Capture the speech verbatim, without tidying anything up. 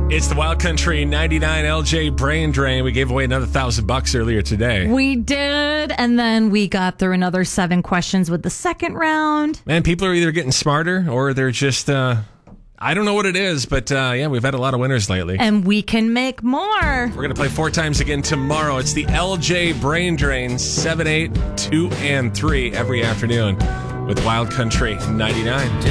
It's the Wild Country ninety-nine L J Brain Drain. We gave away another thousand bucks earlier today. We did, and then we got through another seven questions with the second round. Man, people are either getting smarter or they're just, uh, I don't know what it is, but uh, yeah, we've had a lot of winners lately. And we can make more. We're going to play four times again tomorrow. It's the L J Brain Drain, seven, eight, two, and three every afternoon with Wild Country ninety-nine.